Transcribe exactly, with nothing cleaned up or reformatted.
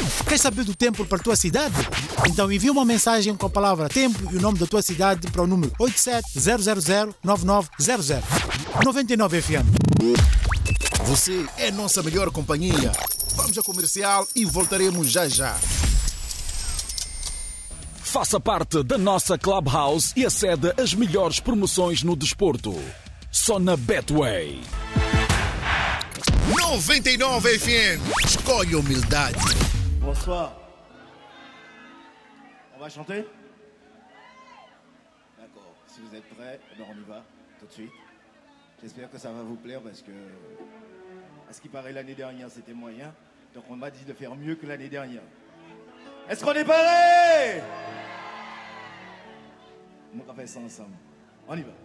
Queres saber do tempo para a tua cidade? Então envia uma mensagem com a palavra tempo e o nome da tua cidade para o número oito sete zero zero zero nove nove zero zero. noventa e nove F M. Você é nossa melhor companhia. Vamos ao comercial e voltaremos já já. Faça parte da nossa Clubhouse e acede às melhores promoções no desporto. Só na Betway. noventa e nove F M. Escolhe humildade. Bonsoir. On va chanter? D'accord. Si vous êtes prêts, alors on y va tout de suite. J'espère que ça va vous plaire parce que, à ce qui paraît, l'année dernière c'était moyen. Donc on m'a dit de faire mieux que l'année dernière. Est-ce qu'on est parés? On va faire ça ensemble. On y va.